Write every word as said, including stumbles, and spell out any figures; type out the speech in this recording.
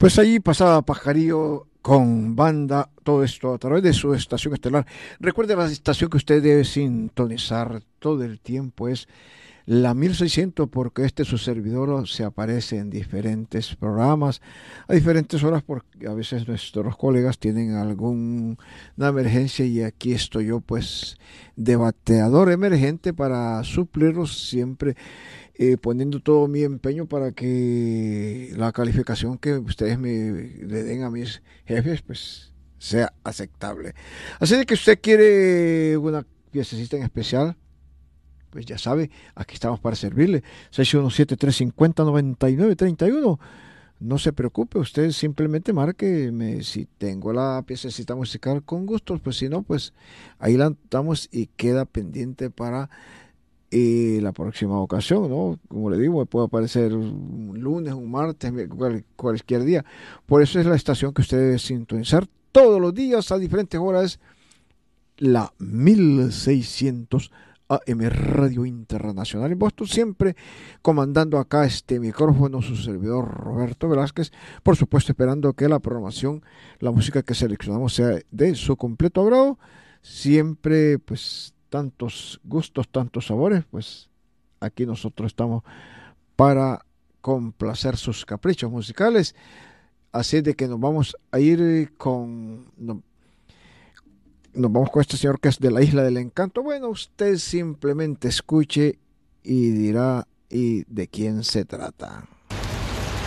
Pues allí pasaba Pajarillo con banda, todo esto a través de su estación estelar. Recuerde, la estación que usted debe sintonizar todo el tiempo es la mil seiscientos, porque este su servidor se aparece en diferentes programas a diferentes horas, porque a veces nuestros colegas tienen alguna emergencia y aquí estoy yo pues de bateador emergente para suplirlos siempre, eh, poniendo todo mi empeño para que la calificación que ustedes me le den a mis jefes pues sea aceptable. Así de que usted quiere una piececita en especial, pues ya sabe, aquí estamos para servirle. seis uno siete, tres cinco cero, nueve nueve tres uno. No se preocupe, usted simplemente márqueme si tengo la piececita musical con gustos, pues si no, pues ahí la damos y queda pendiente para eh, la próxima ocasión, ¿no? Como le digo, puede aparecer un lunes, un martes, cual- cualquier día. Por eso es la estación que usted debe sintonizar todos los días a diferentes horas, la mil seiscientos A M Radio Internacional en Boston, siempre comandando acá este micrófono su servidor Roberto Velázquez, por supuesto esperando que la programación, la música que seleccionamos sea de su completo agrado, siempre pues tantos gustos, tantos sabores, pues aquí nosotros estamos para complacer sus caprichos musicales, así de que nos vamos a ir con... no, nos vamos con este señor que es de la Isla del Encanto. Bueno, usted simplemente escuche y dirá y de quién se trata.